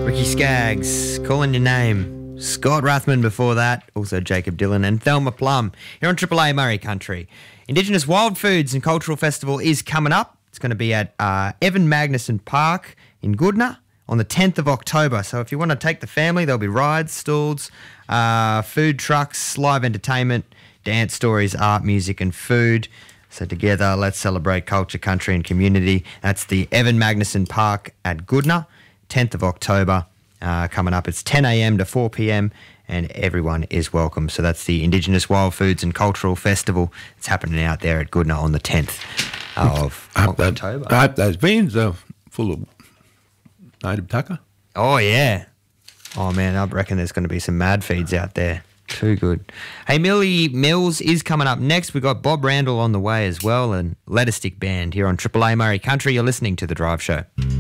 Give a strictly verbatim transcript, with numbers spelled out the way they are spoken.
Ricky Skaggs, Calling Your Name. Scott Rathman before that, also Jacob Dylan and Thelma Plum here on Triple A Murray Country. Indigenous Wild Foods and Cultural Festival is coming up. It's going to be at uh, Evan Magnuson Park in Goodna on the tenth of October. So if you want to take the family, there'll be rides, stalls, uh, food trucks, live entertainment, dance stories, art, music and food. So together, let's celebrate culture, country and community. That's the Evan Magnuson Park at Goodna, tenth of October. Uh, coming up, it's ten a.m. to four p.m. and everyone is welcome. So that's the Indigenous Wild Foods and Cultural Festival. It's happening out there at Goodna on the tenth of I hope October. That, I hope those vans are full of native tucker. Oh, yeah. Oh, man, I reckon there's going to be some mad feeds out there. Too good. Hey, Millie Mills is coming up next. We've got Bob Randall on the way as well and Letter Stick Band here on Triple A Murray Country. You're listening to The Drive Show.